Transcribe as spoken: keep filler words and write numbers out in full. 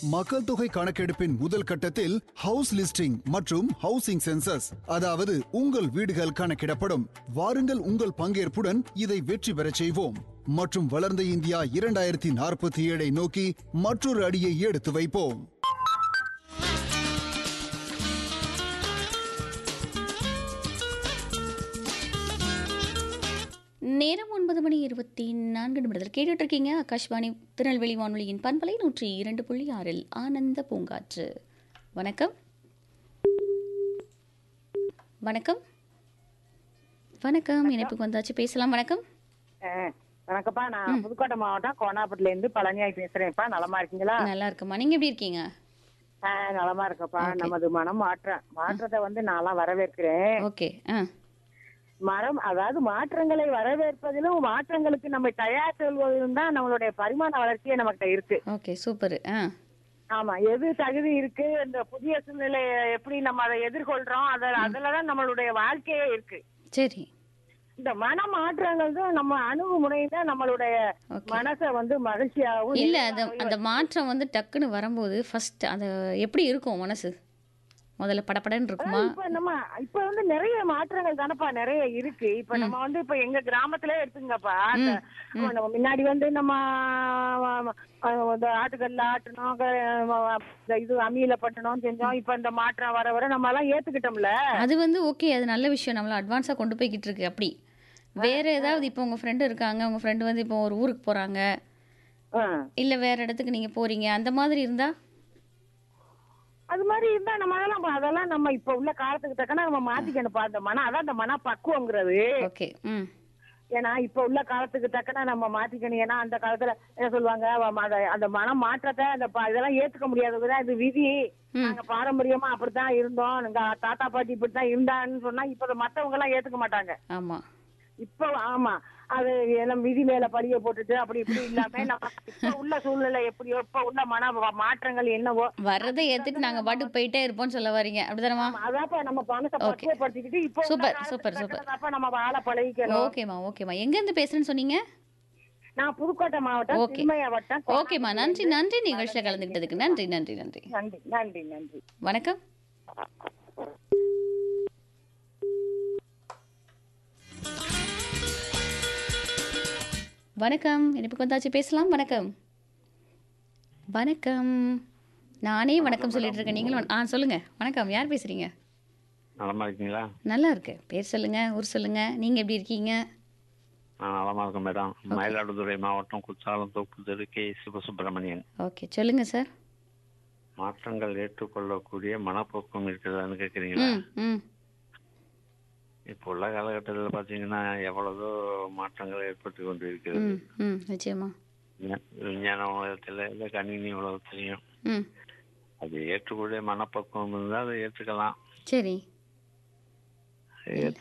மக்கள் தொகை கணக்கெடுப்பின் முதல் கட்டத்தில் ஹவுஸ் லிஸ்டிங் மற்றும் ஹவுசிங் சென்சஸ், அதாவது உங்கள் வீடுகள் கணக்கிடப்படும். வாருங்கள், உங்கள் பங்கேற்புடன் இதை வெற்றி பெறச் செய்வோம் மற்றும் வளர்ந்த இந்தியா இரண்டாயிரத்தி நாற்பத்தி ஏழை நோக்கி மற்றொரு அடியை எடுத்து வைப்போம். நேரம் ஒன்பது மணி இருபத்தி நான்கு நிமிடத்தில் கேட்டுட்டு இருக்கீங்க ஆகாஷ்வாணி திருநெல்வேலி வானொலியின் பண்பலை நூற்றி இரண்டு புள்ளி ஆறில் ஆனந்த பூங்காற்று. வணக்கம் வணக்கம் வணக்கம் இணைப்புக்கு வந்தாச்சு, பேசலாம். வணக்கம். வணக்கம்ப்பா, நான் புதுக்கோட்டை மாவட்டம் கோனாப்பட்டில இருந்து பழனியாய் பேசுறேன்ப்பா. நலமா இருக்கீங்களா? நல்லா இருக்குமா, நீங்க எப்படி இருக்கீங்க? ஆஹ் நலமா இருக்கப்பா. நமது மனம் மாற்றம் மாற்றத்தை வந்து நான்லாம் வரவேற்கிறேன். ஓகே. ஆ மரம் அதாவது மாற்றங்களை வரவேற்பதிலும் மாற்றங்களுக்கு நம்ம தயார் சொல்வதிலும் தான் நம்மளுடைய பரிமாண வளர்ச்சியே நம்மகிட்ட இருக்கு. Okay, super. ஆ ஆமா, எது தகுதி இருக்கு, இந்த புதிய சூழ்நிலையை எப்படி நம்ம அதை எதிர்கொள்றோம், அத அதுலதான் நம்மளுடைய வாழ்க்கையே இருக்கு. சரி. இந்த மன மாற்றங்கள் தான் நம்ம அணுகுமுறை தான் நம்மளுடைய மனசை வந்து மகிழ்ச்சியாகவும். இல்ல, அந்த அந்த மாற்றம் வந்து டக்குன்னு வரும்போது ஃபர்ஸ்ட் அது எப்படி இருக்கும் மனசு? முதல்ல படப்படன்னு இருக்குமா? இப்ப நம்ம இப்ப வந்து நிறைய மாற்றங்கள் தானப்பா நிறைய இருக்கு. இப்ப நம்ம வந்து இப்ப எங்க கிராமத்திலே எடுத்துங்கப்பா, நம்ம முன்னாடி வந்து நம்ம ஆட்டுக்கல்ல ஆட்டணும், இது அம்மியில பட்டணும் செஞ்சோம். இப்ப இந்த மாற்றம் வர வர நம்ம எல்லாம் ஏத்துக்கிட்டோம்ல. அது வந்து ஓகே, அது நல்ல விஷயம், நம்மள அட்வான்ஸா கொண்டு போய்கிட்டு இருக்கு. அப்படி வேற ஏதாவது இப்போ உங்க ஃப்ரெண்டு இருக்காங்க, உங்க ஃப்ரெண்டு வந்து இப்போ ஒரு ஊருக்கு போறாங்க, இல்ல வேற இடத்துக்கு நீங்க போறீங்க, அந்த மாதிரி இருந்தா அது மாதிரி இருந்தா நம்ம அதெல்லாம் அதெல்லாம் நம்ம இப்ப உள்ள காலத்துக்கு தக்கன நம்ம மாத்திக்கணும். அந்த மனம் அதான் அந்த மன பக்குவங்கிறது. ஓகே. ம் ஏன்னா இப்ப உள்ள காலத்துக்கு தக்கன நம்ம மாத்திக்கணும். ஏன்னா அந்த காலத்துல என்ன சொல்லுவாங்க, அந்த மனம் மாற்றத்தை அந்த இதெல்லாம் ஏத்துக்க முடியாததுதான் இது விதி, நாங்க பாரம்பரியமா அப்படித்தான் இருந்தோம், எங்க தாத்தா பாட்டி இப்படித்தான் இருந்தான்னு சொன்னா இப்ப மத்தவங்க எல்லாம் ஏத்துக்க மாட்டாங்க. ஆமா, இப்ப ஆமா அது எல்லாம் விதி மேல பழிய போட்டுட்டு அப்படி இப்படி இல்லாம நம்ம இப்ப உள்ள சூழ்நிலை எப்படியோ, இப்ப உள்ள மன மாற்றங்கள் என்னவோ வர்றதை ஏத்துட்டு நாங்க பாட்டுக்கு போயிட்டே இருப்போம்னு சொல்ல வரீங்க, அப்படிதானமா? அதாப்பா நம்ம மனசை பக்குவப்படுத்திக்கிட்டு இப்போ சூப்பர் சூப்பர் சூப்பர் நம்ம வாழ பழகிக்கணும். ஓகேமா ஓகேமா. எங்க இருந்து பேசுறேன்னு சொன்னீங்க? நான் புதுக்கோட்டை மாவட்டம் திருமய வட்டம். ஓகேமா, நன்றி நன்றி நிகழ்ச்சியில கலந்துக்கிட்டதுக்கு. நன்றி நன்றி நன்றி நன்றி நன்றி நன்றி. வணக்கம். வணக்கம், இனிப்புக்கு வந்தாச்சு, பேசலாம். வணக்கம் வணக்கம். நானே வணக்கம் சொல்லிட்டு இருக்கேன், நீங்களும் ஆ சொல்லுங்க. வணக்கம், யார் பேசுறீங்க? நலமா இருக்கீங்களா? நல்லா இருக்கு. பேர் சொல்லுங்க, ஊர் சொல்லுங்க, நீங்க எப்படி இருக்கீங்க? நான் நலமா இருக்கேன் மேடம். மயிலாடுதுறை மாவட்டம் குற்றாலம் தோப்பு தெரு கே சிவசுப்பிரமணியன். ஓகே, சொல்லுங்க சார். மாற்றங்கள் ஏற்றுக்கொள்ளக்கூடிய மனப்போக்கம் இருக்குதான்னு கேட்குறீங்களா? ம் இப்போ உள்ள காலகட்டத்தில் பார்த்தீங்கன்னா எவ்வளவோ மாற்றங்கள் ஏற்பட்டு கொண்டு இருக்கிறது. ம் நிச்சயமா. விஞ்ஞான உலகத்தில் இல்லை கணினி உலகத்திலையும் ம் அது ஏற்றுக்கூடிய மனப்பக்குவம் இருந்தால் அதை ஏற்றுக்கலாம். சரி.